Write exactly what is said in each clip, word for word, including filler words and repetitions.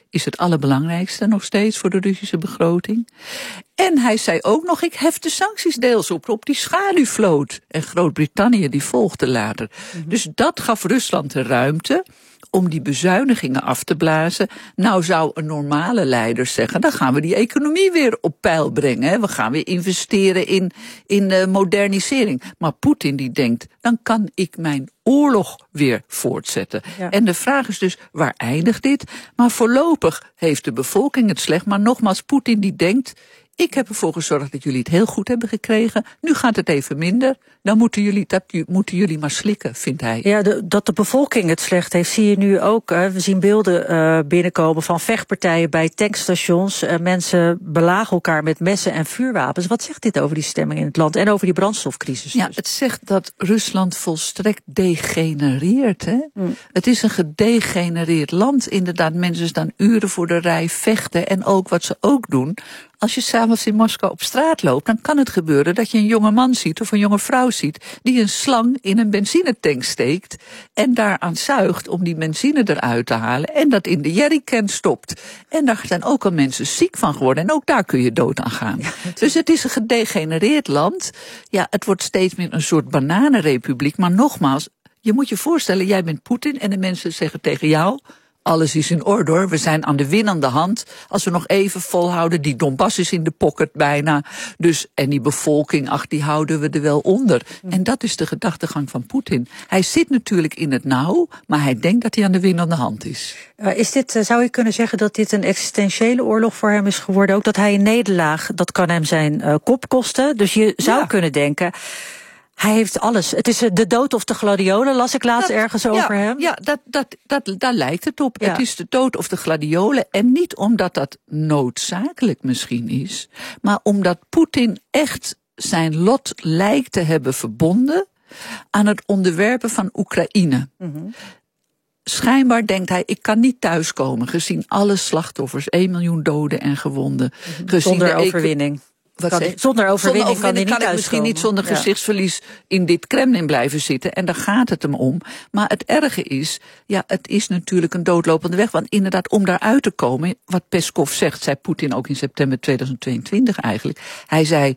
is het allerbelangrijkste nog steeds voor de Russische begroting. En hij zei ook nog, ik hef de sancties deels op, op die schaduwvloot. En Groot-Brittannië die volgde later. Mm-hmm. Dus dat gaf Rusland de ruimte om die bezuinigingen af te blazen. Nou zou een normale leider zeggen, dan gaan we die economie weer op peil brengen. Hè. We gaan weer investeren in, in uh, modernisering. Maar Poetin die denkt, dan kan ik mijn oorlog weer voortzetten. Ja. En de vraag is dus, waar eindigt dit? Maar voorlopig heeft de bevolking het slecht. Maar nogmaals, Poetin die denkt, ik heb ervoor gezorgd dat jullie het heel goed hebben gekregen. Nu gaat het even minder. Dan moeten jullie, dat moeten jullie maar slikken, vindt hij. Ja, de, dat de bevolking het slecht heeft, zie je nu ook. Hè. We zien beelden uh, binnenkomen van vechtpartijen bij tankstations. Uh, mensen belagen elkaar met messen en vuurwapens. Wat zegt dit over die stemming in het land en over die brandstofcrisis? Ja, dus? Het zegt dat Rusland volstrekt degenereert. Hè? Mm. Het is een gedegenereerd land. Inderdaad, mensen staan uren voor de rij, vechten. En ook wat ze ook doen, als je s'avonds in Moskou op straat loopt, dan kan het gebeuren dat je een jonge man ziet of een jonge vrouw ziet die een slang in een benzinetank steekt en daaraan zuigt om die benzine eruit te halen en dat in de jerrycan stopt. En daar zijn ook al mensen ziek van geworden en ook daar kun je dood aan gaan. Ja, dus het is een gedegenereerd land. Ja, het wordt steeds meer een soort bananenrepubliek, maar nogmaals, je moet je voorstellen, jij bent Poetin en de mensen zeggen tegen jou, alles is in orde hoor, we zijn aan de winnende hand. Als we nog even volhouden, die Donbass is in de pocket bijna. Dus, en die bevolking, ach, die houden we er wel onder. Mm. En dat is de gedachtegang van Poetin. Hij zit natuurlijk in het nauw, maar hij denkt dat hij aan de winnende hand is. Uh, is dit, uh, zou je kunnen zeggen dat dit een existentiële oorlog voor hem is geworden? Ook dat hij een nederlaag, dat kan hem zijn uh, kop kosten. Dus je zou ja. kunnen denken, hij heeft alles. Het is de dood of de gladiolen, las ik laatst dat, ergens ja, over hem. Ja, dat, dat, dat, daar lijkt het op. Ja. Het is de dood of de gladiolen. En niet omdat dat noodzakelijk misschien is, maar omdat Poetin echt zijn lot lijkt te hebben verbonden aan het onderwerpen van Oekraïne. Mm-hmm. Schijnbaar denkt hij, ik kan niet thuiskomen, gezien alle slachtoffers, één miljoen doden en gewonden. Mm-hmm. Gezien zonder de overwinning. Wat Kan, zonder overwinning, zonder overwinning kan hij niet kan ik misschien niet zonder ja. gezichtsverlies in dit Kremlin blijven zitten. En daar gaat het hem om. Maar het erge is, ja, het is natuurlijk een doodlopende weg. Want inderdaad, om daaruit te komen, wat Peskov zegt, zei Poetin ook in september tweeduizend tweeëntwintig eigenlijk. Hij zei,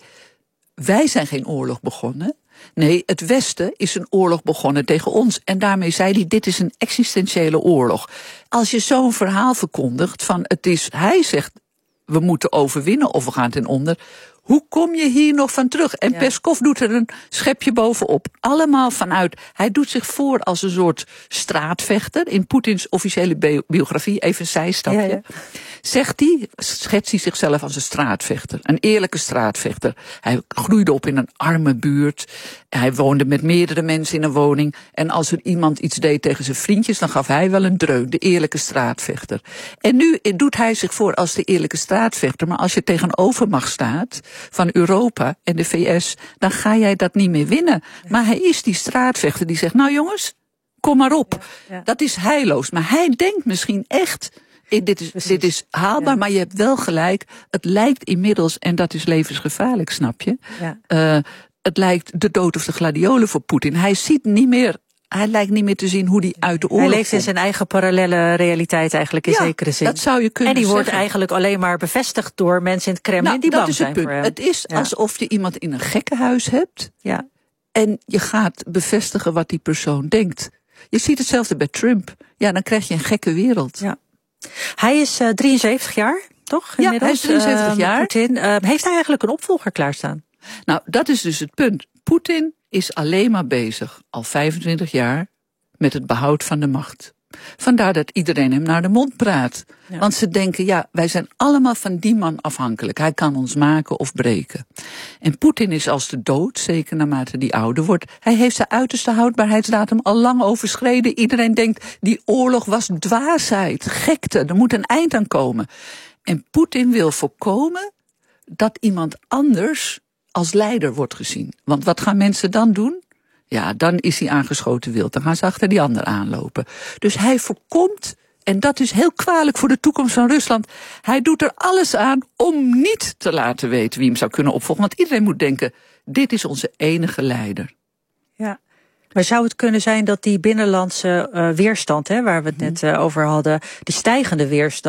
wij zijn geen oorlog begonnen. Nee, het Westen is een oorlog begonnen tegen ons. En daarmee zei hij, dit is een existentiële oorlog. Als je zo'n verhaal verkondigt van, het is, hij zegt, we moeten overwinnen of we gaan ten onder. Hoe kom je hier nog van terug? En ja. Peskov doet er een schepje bovenop. Allemaal vanuit, hij doet zich voor als een soort straatvechter. In Poetins officiële biografie, even een zijstapje. Ja, ja. Zegt hij, schetst hij zichzelf als een straatvechter. Een eerlijke straatvechter. Hij groeide op in een arme buurt. Hij woonde met meerdere mensen in een woning. En als er iemand iets deed tegen zijn vriendjes, dan gaf hij wel een dreun. De eerlijke straatvechter. En nu doet hij zich voor als de eerlijke straatvechter. Maar als je tegen overmacht staat van Europa en de V S, dan ga jij dat niet meer winnen. Maar hij is die straatvechter die zegt, nou jongens, kom maar op. Ja, ja. Dat is heilloos. Maar hij denkt misschien echt, dit is, dit is haalbaar, ja. maar je hebt wel gelijk. Het lijkt inmiddels, en dat is levensgevaarlijk, snap je? Ja. Uh, het lijkt de dood of de gladiolen voor Poetin. Hij ziet niet meer, hij lijkt niet meer te zien hoe die uit de oorlog Hij leeft komt. In zijn eigen parallele realiteit eigenlijk in ja, zekere zin. Dat zou je kunnen En die zeggen. wordt eigenlijk alleen maar bevestigd door mensen in het Kremlin nou, die dat bang is het zijn punt. voor hem. Het is ja. alsof je iemand in een gekkenhuis hebt. Ja. En je gaat bevestigen wat die persoon denkt. Je ziet hetzelfde bij Trump. Ja, dan krijg je een gekke wereld. Ja. Hij is uh, drieënzeventig jaar, toch? Inmiddels? Ja, hij is drieënzeventig uh, jaar. Poetin. Uh, heeft hij eigenlijk een opvolger klaarstaan? Nou, dat is dus het punt. Poetin is alleen maar bezig, al vijfentwintig jaar, met het behoud van de macht. Vandaar dat iedereen hem naar de mond praat. Ja. Want ze denken, ja, wij zijn allemaal van die man afhankelijk. Hij kan ons maken of breken. En Poetin is als de dood, zeker naarmate die ouder wordt. Hij heeft zijn uiterste houdbaarheidsdatum al lang overschreden. Iedereen denkt, die oorlog was dwaasheid, gekte. Er moet een eind aan komen. En Poetin wil voorkomen dat iemand anders als leider wordt gezien. Want wat gaan mensen dan doen? Ja, dan is hij aangeschoten wild. Dan gaan ze achter die ander aanlopen. Dus hij voorkomt, en dat is heel kwalijk voor de toekomst van Rusland, hij doet er alles aan om niet te laten weten wie hem zou kunnen opvolgen. Want iedereen moet denken, dit is onze enige leider. Ja. Maar zou het kunnen zijn dat die binnenlandse uh, weerstand, hè, waar we het net uh, over hadden, die stijgende weerstand,